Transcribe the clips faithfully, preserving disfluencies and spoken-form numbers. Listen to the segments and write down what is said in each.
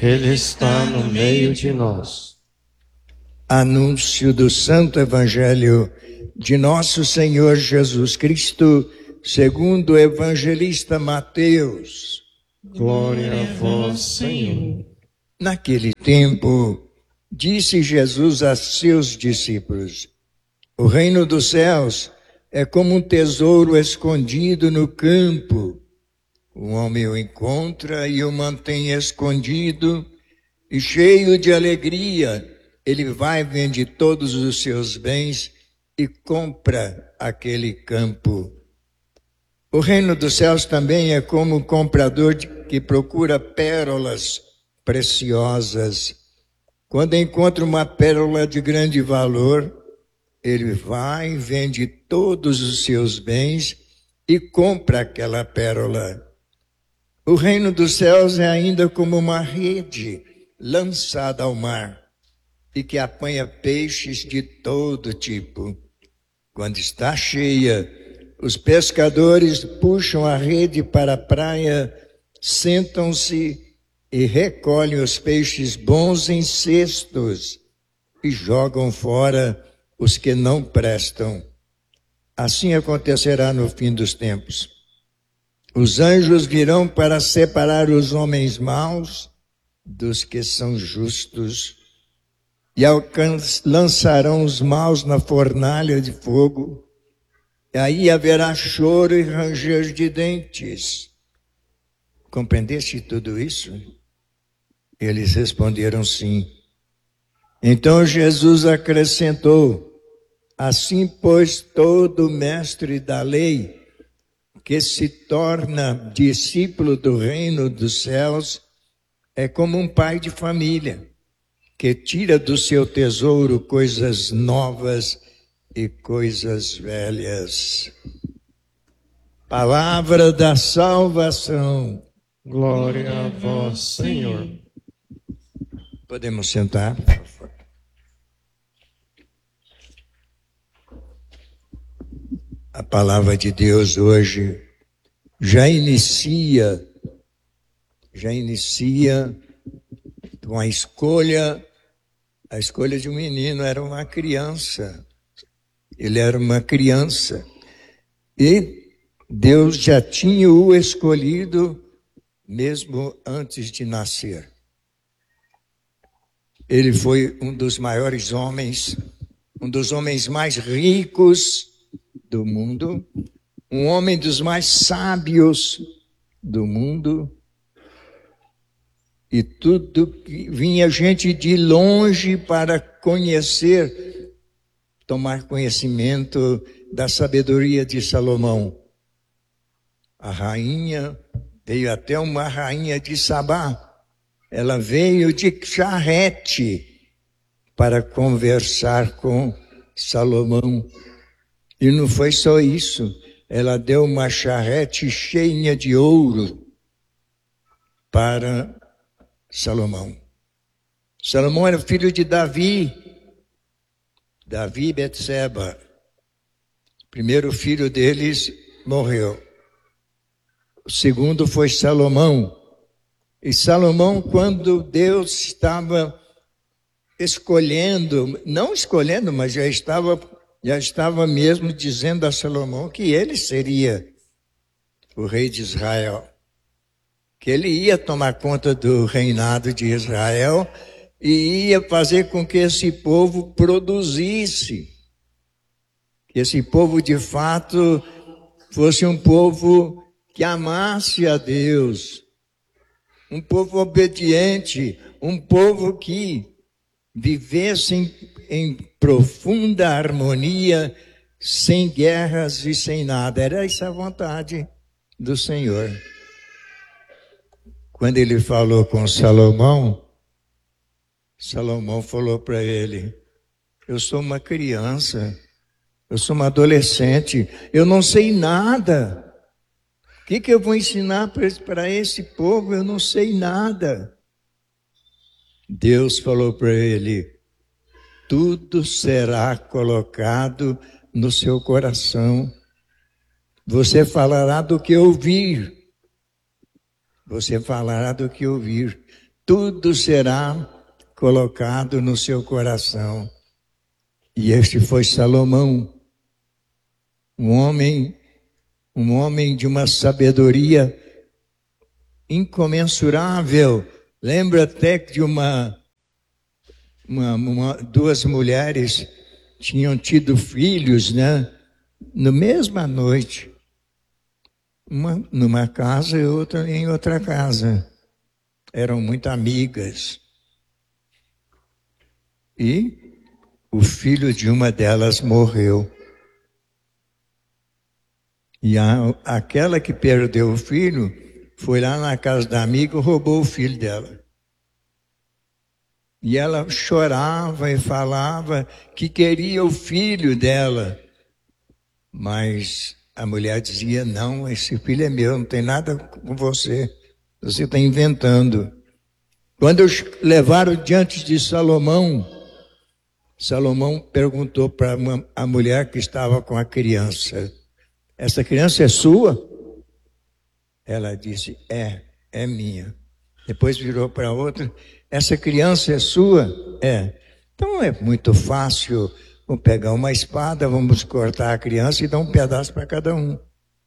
Ele está no meio de nós. Anúncio do Santo Evangelho de Nosso Senhor Jesus Cristo, segundo o evangelista Mateus. Glória a vós, Senhor. Naquele tempo, disse Jesus a seus discípulos: o reino dos céus é como um tesouro escondido no campo. O homem o encontra e o mantém escondido, e cheio de alegria, ele vai, vende todos os seus bens e compra aquele campo. O reino dos céus também é como um comprador que procura pérolas preciosas. Quando encontra uma pérola de grande valor, ele vai, vende todos os seus bens e compra aquela pérola. O reino dos céus é ainda como uma rede lançada ao mar e que apanha peixes de todo tipo. Quando está cheia, os pescadores puxam a rede para a praia, sentam-se e recolhem os peixes bons em cestos e jogam fora os que não prestam. Assim acontecerá no fim dos tempos. Os anjos virão para separar os homens maus dos que são justos e lançarão os maus na fornalha de fogo. E aí haverá choro e ranger de dentes. Compreendeste tudo isso? Eles responderam sim. Então Jesus acrescentou: assim, pois, todo mestre da lei que se torna discípulo do reino dos céus é como um pai de família que tira do seu tesouro coisas novas e coisas velhas. Palavra da salvação. Glória a vós, Senhor. Podemos sentar? A palavra de Deus hoje já inicia, já inicia com a escolha, a escolha de um menino. Era uma criança, ele era uma criança, e Deus já tinha o escolhido mesmo antes de nascer. Ele foi um dos maiores homens, um dos homens mais ricos do mundo, um homem dos mais sábios do mundo, e tudo que vinha gente de longe para conhecer, tomar conhecimento da sabedoria de Salomão. A rainha veio até uma rainha de Sabá, ela veio de charrete para conversar com Salomão. E não foi só isso, ela deu uma charrete cheia de ouro para Salomão. Salomão era filho de Davi, Davi e Betseba. O primeiro filho deles morreu. O segundo foi Salomão. E Salomão, quando Deus estava escolhendo, não escolhendo, mas já estava... já estava mesmo dizendo a Salomão que ele seria o rei de Israel, que ele ia tomar conta do reinado de Israel e ia fazer com que esse povo produzisse, que esse povo de fato fosse um povo que amasse a Deus, um povo obediente, um povo que vivesse em, em profunda harmonia, sem guerras e sem nada. Era essa a vontade do Senhor. Quando ele falou com Salomão, Salomão falou para ele: eu sou uma criança, eu sou uma adolescente, eu não sei nada. O que, que eu vou ensinar para esse povo? Eu não sei nada. Deus falou para ele: tudo será colocado no seu coração. Você falará do que ouvir. Você falará do que ouvir. tudo será colocado no seu coração. E este foi Salomão, um homem, um homem de uma sabedoria incomensurável. Lembra até de uma, uma, uma duas mulheres tinham tido filhos, né? Na mesma noite, uma numa casa e outra em outra casa. Eram muito amigas. E o filho de uma delas morreu. E a, aquela que perdeu o filho foi lá na casa da amiga e roubou o filho dela. E ela chorava e falava que queria o filho dela. Mas a mulher dizia, não, esse filho é meu, não tem nada com você. Você está inventando. Quando levaram diante de Salomão, Salomão perguntou para a mulher que estava com a criança, essa criança é sua? Ela disse, é, é minha. Depois virou para outra, essa criança é sua? É. Então é muito fácil, vamos pegar uma espada, vamos cortar a criança e dar um pedaço para cada um.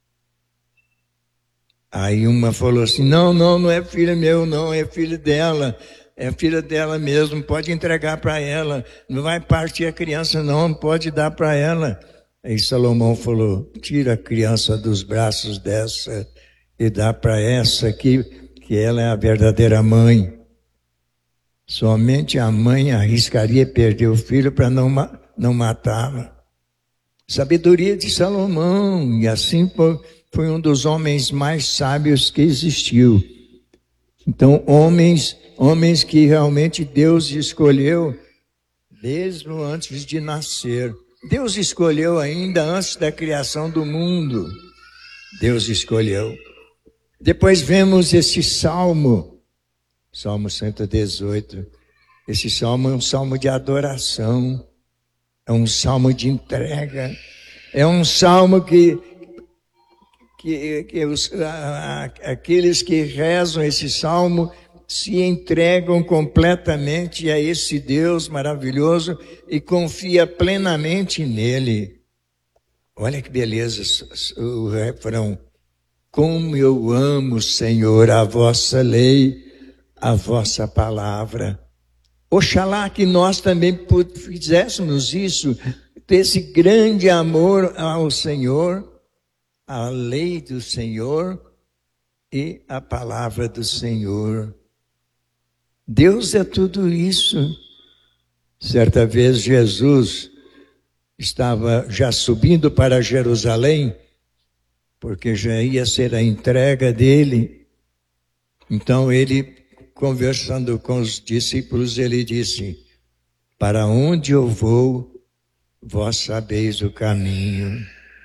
Aí uma falou assim, não, não, não é filho meu, não, é filho dela. É filha dela mesmo, pode entregar para ela. Não vai partir a criança, não, não pode dar para ela. Aí Salomão falou, tira a criança dos braços dessa e dá para essa aqui, que ela é a verdadeira mãe. Somente a mãe arriscaria perder o filho para não, não matá-lo. Sabedoria de Salomão, e assim foi, foi um dos homens mais sábios que existiu. Então, homens, homens que realmente Deus escolheu mesmo antes de nascer. Deus escolheu ainda antes da criação do mundo. Deus escolheu. Depois vemos esse salmo, Salmo cento e dezoito. Esse salmo é um salmo de adoração, é um salmo de entrega, é um salmo que, que, que os, a, a, aqueles que rezam esse salmo se entregam completamente a esse Deus maravilhoso e confia plenamente nele. Olha que beleza o refrão. Como eu amo, Senhor, a vossa lei, a vossa palavra. Oxalá que nós também fizéssemos isso, desse grande amor ao Senhor, a lei do Senhor e a palavra do Senhor. Deus é tudo isso. Certa vez Jesus estava já subindo para Jerusalém, porque já ia ser a entrega dele. Então ele, conversando com os discípulos, ele disse, para onde eu vou, vós sabeis o caminho.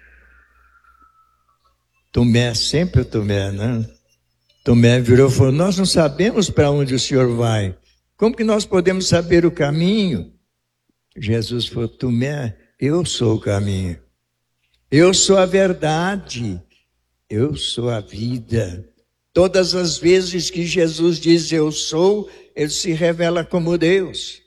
Tomé, sempre o Tomé, né? Tomé virou e falou, nós não sabemos para onde o Senhor vai. Como que nós podemos saber o caminho? Jesus falou, Tomé, eu sou o caminho. Eu sou a verdade. Eu sou a vida. Todas as vezes que Jesus diz eu sou, ele se revela como Deus.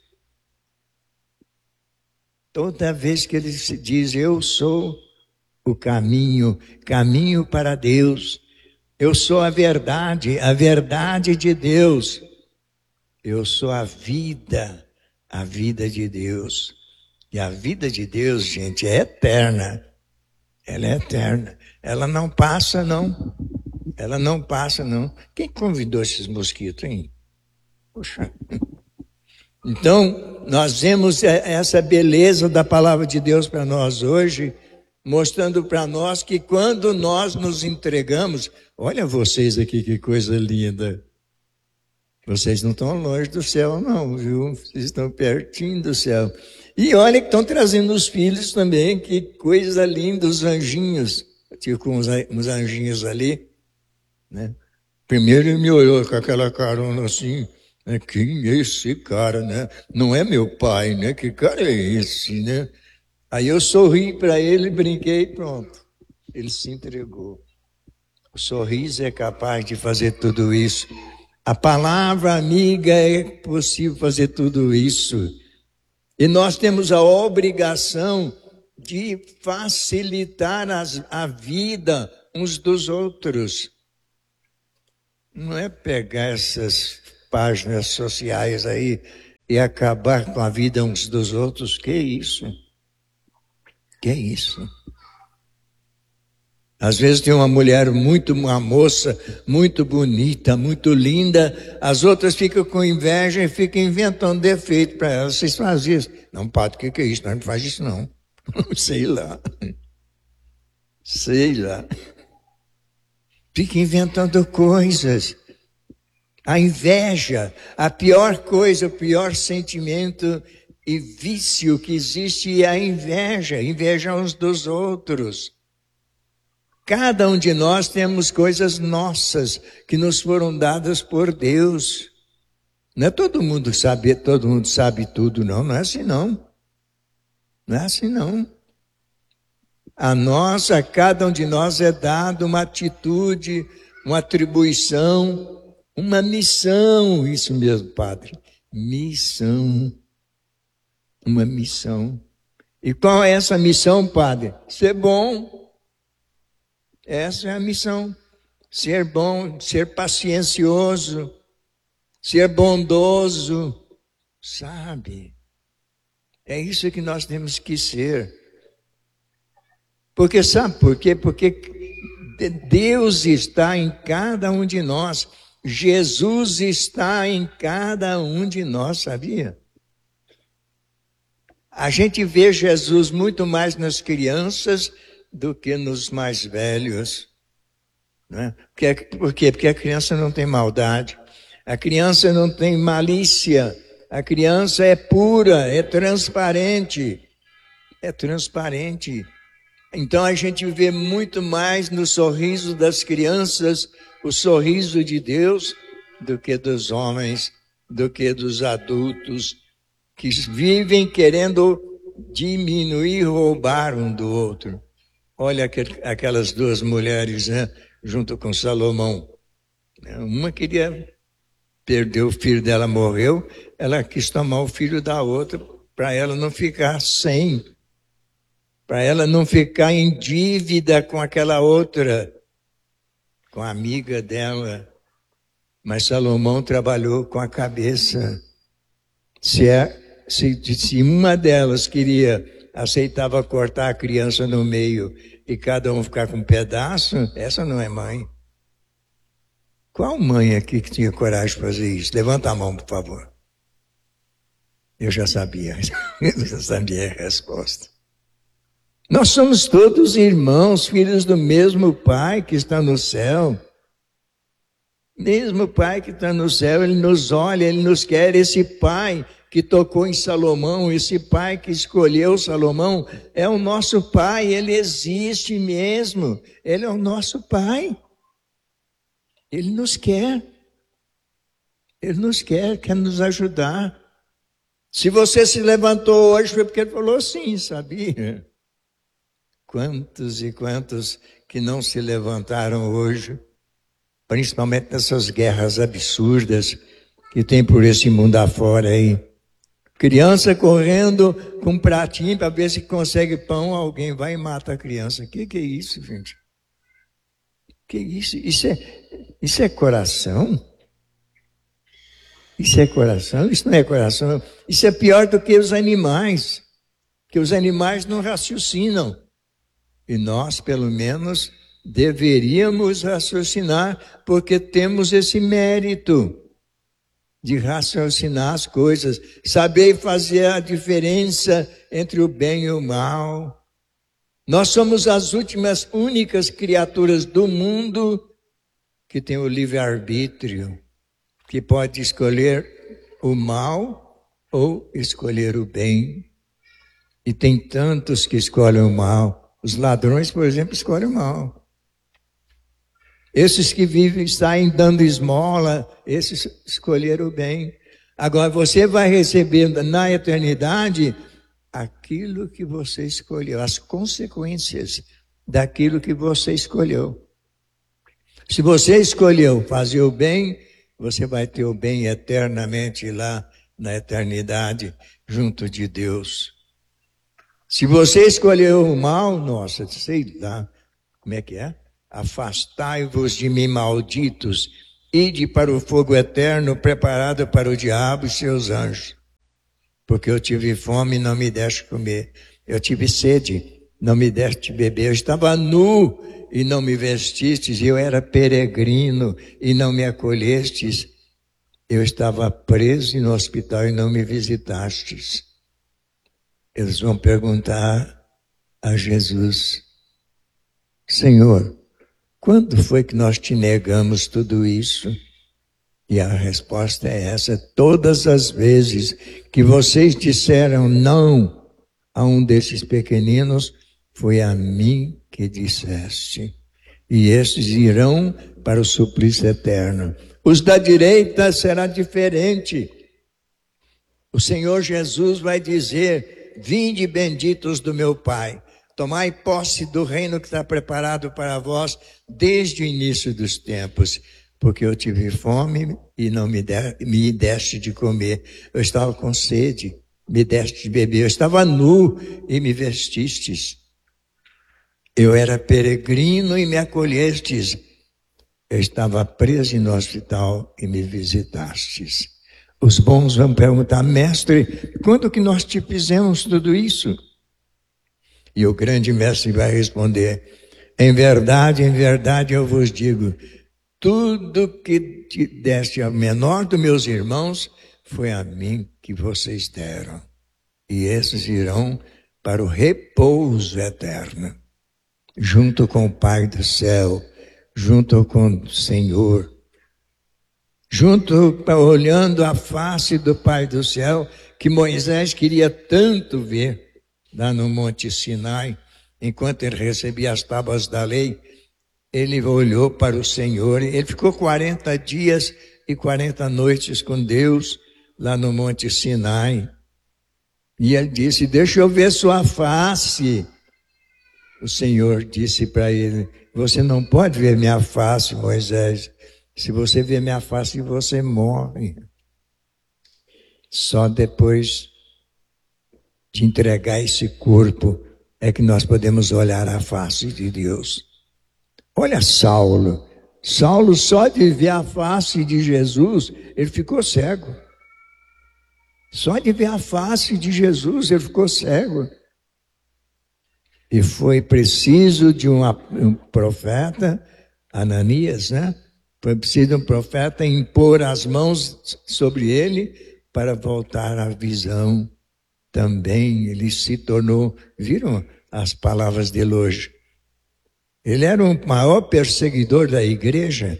Toda vez que ele se diz eu sou o caminho, caminho para Deus. Eu sou a verdade, a verdade de Deus. Eu sou a vida, a vida de Deus. E a vida de Deus, gente, é eterna. Ela é eterna. Ela não passa, não. Ela não passa, não. Quem convidou esses mosquitos, hein? Poxa. Então, nós vemos essa beleza da palavra de Deus para nós hoje, mostrando para nós que quando nós nos entregamos, olha vocês aqui, que coisa linda. Vocês não estão longe do céu, não, viu? Vocês estão pertinho do céu. E olha que estão trazendo os filhos também, que coisa linda, os anjinhos. Tinha com uns, uns anjinhos ali, né? Primeiro ele me olhou com aquela carona assim, né? Quem é esse cara, né? Não é meu pai, né? Que cara é esse, né? Aí eu sorri para ele, brinquei e pronto. Ele se entregou. O sorriso é capaz de fazer tudo isso. A palavra amiga é possível fazer tudo isso. E nós temos a obrigação de facilitar as, a vida uns dos outros. Não é pegar essas páginas sociais aí e acabar com a vida uns dos outros. Que isso? Que isso? Às vezes tem uma mulher muito, uma moça muito bonita, muito linda, as outras ficam com inveja e ficam inventando defeito para ela. Vocês fazem isso? Não, padre, o que, que é isso? Não, não faz isso não. Sei lá. Sei lá. Fica inventando coisas. A inveja, a pior coisa, o pior sentimento e vício que existe é a inveja. Inveja uns dos outros. Cada um de nós temos coisas nossas que nos foram dadas por Deus. Não é todo mundo sabe, todo mundo sabe tudo, não. Não é assim, não. Não é assim, não. A nós, a cada um de nós é dado uma atitude, uma atribuição, uma missão. Isso mesmo, padre. Missão. Uma missão. E qual é essa missão, padre? Ser bom. Essa é a missão. Ser bom, ser paciencioso, ser bondoso, sabe? É isso que nós temos que ser. Porque sabe por quê? Porque Deus está em cada um de nós. Jesus está em cada um de nós, sabia? A gente vê Jesus muito mais nas crianças do que nos mais velhos. Né? Por quê? Porque a criança não tem maldade, a criança não tem malícia, a criança é pura, é transparente, é transparente. Então a gente vê muito mais no sorriso das crianças o sorriso de Deus do que dos homens, do que dos adultos que vivem querendo diminuir, roubar um do outro. Olha aquelas duas mulheres, né, junto com Salomão. Uma queria perder o filho dela, morreu. Ela quis tomar o filho da outra para ela não ficar sem. Para ela não ficar em dívida com aquela outra, com a amiga dela. Mas Salomão trabalhou com a cabeça. Se, é, se, se uma delas queria... aceitava cortar a criança no meio e cada um ficar com um pedaço, essa não é mãe. Qual mãe aqui que tinha coragem de fazer isso? Levanta a mão, por favor. Eu já sabia, eu já sabia a resposta. Nós somos todos irmãos, filhos do mesmo Pai que está no céu. Mesmo Pai que está no céu, Ele nos olha, Ele nos quer, esse Pai que tocou em Salomão, esse Pai que escolheu Salomão, é o nosso Pai, Ele existe mesmo, Ele é o nosso Pai. Ele nos quer, Ele nos quer, quer nos ajudar. Se você se levantou hoje foi porque Ele falou sim, sabia? Quantos e quantos que não se levantaram hoje, principalmente nessas guerras absurdas que tem por esse mundo afora aí. Criança correndo com um pratinho para ver se consegue pão, alguém vai e mata a criança. O que, que é isso, gente? Que isso? Isso é, isso é coração? Isso é coração? Isso não é coração. Isso é pior do que os animais, que os animais não raciocinam. E nós, pelo menos, deveríamos raciocinar, porque temos esse mérito de raciocinar as coisas, saber fazer a diferença entre o bem e o mal. Nós somos as últimas, únicas criaturas do mundo que tem o livre-arbítrio, que pode escolher o mal ou escolher o bem. E tem tantos que escolhem o mal. Os ladrões, por exemplo, escolhem o mal. Esses que vivem, saem dando esmola, esses escolheram o bem. Agora você vai receber na eternidade aquilo que você escolheu, as consequências daquilo que você escolheu. Se você escolheu fazer o bem, você vai ter o bem eternamente lá na eternidade, junto de Deus. Se você escolheu o mal, nossa, sei lá, como é que é? Afastai-vos de mim, malditos, ide para o fogo eterno preparado para o diabo e seus anjos. Porque eu tive fome e não me deste comer. Eu tive sede, não me deste beber. Eu estava nu e não me vestistes. Eu era peregrino e não me acolhestes. Eu estava preso no hospital e não me visitastes. Eles vão perguntar a Jesus: Senhor, quando foi que nós te negamos tudo isso? E a resposta é essa: todas as vezes que vocês disseram não a um desses pequeninos, foi a mim que disseste. E estes irão para o suplício eterno. Os da direita será diferente. O Senhor Jesus vai dizer: vinde benditos do meu Pai, tomai posse do reino que está preparado para vós desde o início dos tempos. Porque eu tive fome e não me, de, me deste de comer. Eu estava com sede, me deste de beber. Eu estava nu e me vestistes. Eu era peregrino e me acolhestes. Eu estava preso no hospital e me visitastes. Os bons vão perguntar: mestre, quando que nós te fizemos tudo isso? E o grande mestre vai responder: em verdade, em verdade eu vos digo, tudo que te deste ao menor dos meus irmãos, foi a mim que vocês deram. E esses irão para o repouso eterno, junto com o Pai do céu, junto com o Senhor, junto, olhando a face do Pai do céu, que Moisés queria tanto ver, lá no Monte Sinai, enquanto ele recebia as tábuas da lei. Ele olhou para o Senhor, ele ficou quarenta dias e quarenta noites com Deus, lá no Monte Sinai. E ele disse: deixa eu ver sua face. O Senhor disse para ele: você não pode ver minha face, Moisés. Se você ver minha face, você morre. Só depois de entregar esse corpo é que nós podemos olhar a face de Deus. Olha Saulo. Saulo, só de ver a face de Jesus, ele ficou cego. Só de ver a face de Jesus, ele ficou cego. E foi preciso de um, um profeta, Ananias, né? Foi preciso de um profeta impor as mãos sobre ele para voltar à visão. Também ele se tornou, viram as palavras dele hoje? Ele era o maior perseguidor da igreja.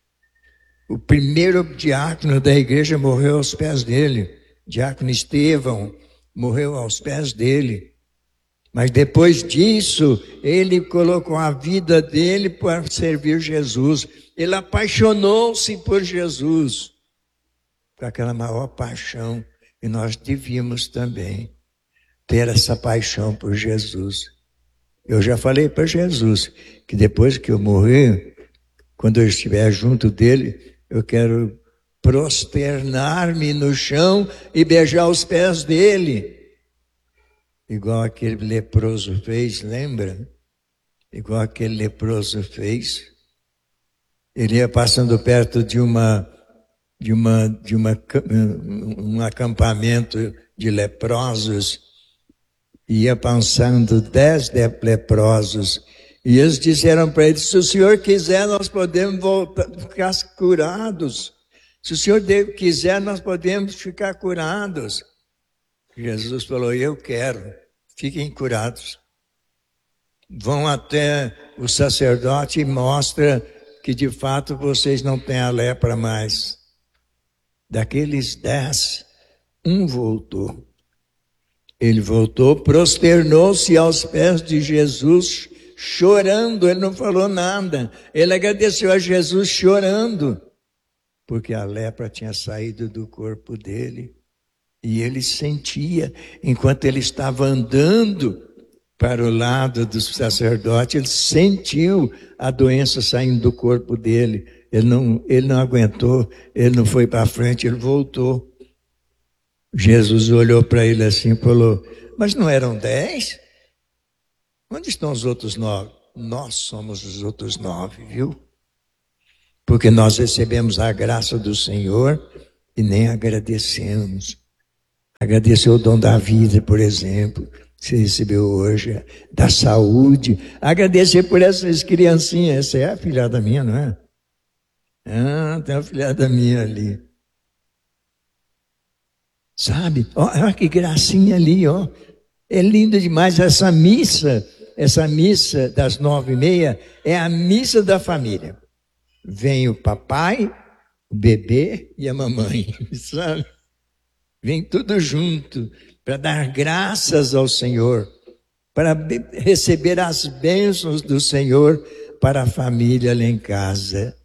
O primeiro diácono da igreja morreu aos pés dele. Diácono Estevão morreu aos pés dele. Mas depois disso, ele colocou a vida dele para servir Jesus. Ele apaixonou-se por Jesus, com aquela maior paixão. E nós devíamos também ter essa paixão por Jesus. Eu já falei para Jesus que depois que eu morrer, quando eu estiver junto dele, eu quero prosternar-me no chão e beijar os pés dele. Igual aquele leproso fez, lembra? Igual aquele leproso fez. Ele ia passando perto de uma, de uma, de uma, um acampamento de leprosos. Ia passando dez leprosos. E eles disseram para ele: se o senhor quiser, nós podemos voltar, ficar curados. Se o senhor quiser, nós podemos ficar curados. Jesus falou: eu quero, fiquem curados. Vão até o sacerdote e mostra que de fato vocês não têm a lepra mais. Daqueles dez, um voltou. Ele voltou, prosternou-se aos pés de Jesus, chorando. Ele não falou nada. Ele agradeceu a Jesus chorando, porque a lepra tinha saído do corpo dele. E ele sentia, enquanto ele estava andando para o lado do sacerdote, ele sentiu a doença saindo do corpo dele. ele não, ele não aguentou, ele não foi para frente, ele voltou. Jesus olhou para ele assim e falou, mas não eram dez? Onde estão os outros nove? Nós somos os outros nove, viu? Porque nós recebemos a graça do Senhor e nem agradecemos. Agradecer o dom da vida, por exemplo, que você recebeu hoje, da saúde. Agradecer por essas criancinhas. Essa é a filhada minha, não é? Ah, tem uma filhada minha ali. Sabe? Olha que gracinha ali, ó. É lindo demais essa missa. Essa missa das nove e meia é a missa da família. Vem o papai, o bebê e a mamãe, sabe? Vem tudo junto para dar graças ao Senhor, para receber as bênçãos do Senhor para a família lá em casa.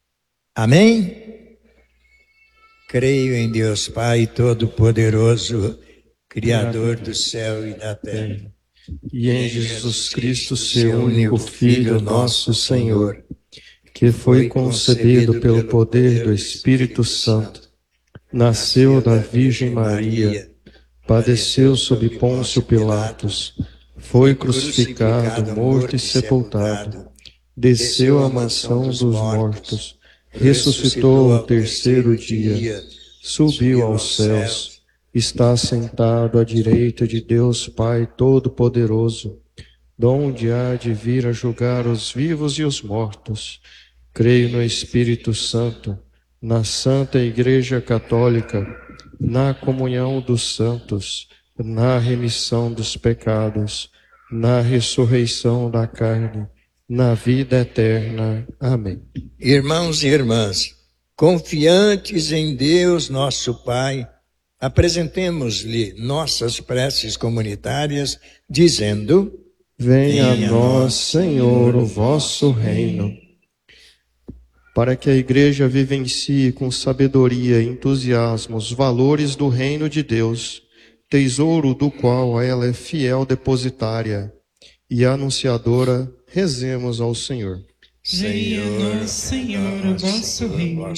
Amém? Creio em Deus Pai Todo-Poderoso, Criador do céu e da terra, e em Jesus Cristo, seu único Filho, nosso Senhor, que foi concebido pelo poder do Espírito Santo, nasceu da Virgem Maria, padeceu sob Pôncio Pilatos, foi crucificado, morto e sepultado, desceu à mansão dos mortos, ressuscitou ao terceiro dia, subiu aos céus, está sentado à direita de Deus Pai Todo-Poderoso, donde há de vir a julgar os vivos e os mortos. Creio no Espírito Santo, na Santa Igreja Católica, na comunhão dos santos, na remissão dos pecados, na ressurreição da carne, na vida eterna. Amém. Irmãos e irmãs, confiantes em Deus nosso Pai, apresentemos-lhe nossas preces comunitárias, dizendo: Venha a nós, Senhor, o vosso reino. Para que a Igreja vivencie com sabedoria e entusiasmo os valores do reino de Deus, tesouro do qual ela é fiel depositária e anunciadora, rezemos ao Senhor. Venha, Senhor, o vosso reino.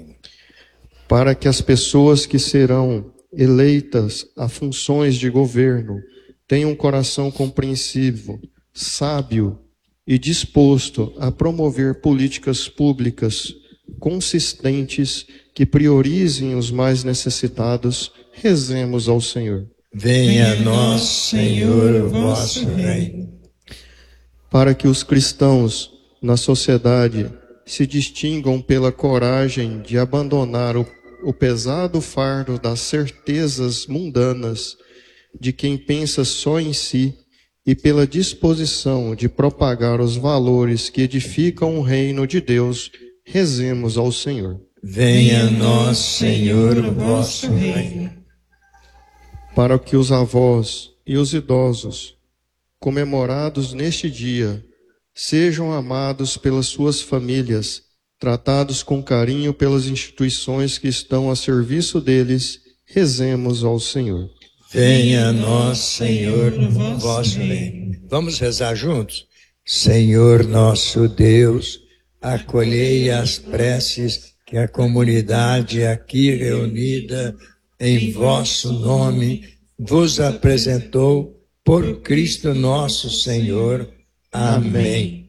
Para que as pessoas que serão eleitas a funções de governo tenham um coração compreensivo, sábio e disposto a promover políticas públicas consistentes que priorizem os mais necessitados, rezemos ao Senhor. Venha a nós, Senhor, o vosso reino. Para que os cristãos na sociedade se distingam pela coragem de abandonar o, o pesado fardo das certezas mundanas de quem pensa só em si, e pela disposição de propagar os valores que edificam o reino de Deus, rezemos ao Senhor. Venha a nós, Senhor, o vosso reino. Para que os avós e os idosos, comemorados neste dia, sejam amados pelas suas famílias, tratados com carinho pelas instituições que estão a serviço deles, rezemos ao Senhor. Venha a nós, Senhor, o vosso reino. Vamos rezar juntos? Senhor nosso Deus, acolhei as preces que a comunidade aqui reunida em vosso nome vos apresentou por Cristo nosso Senhor. Amém.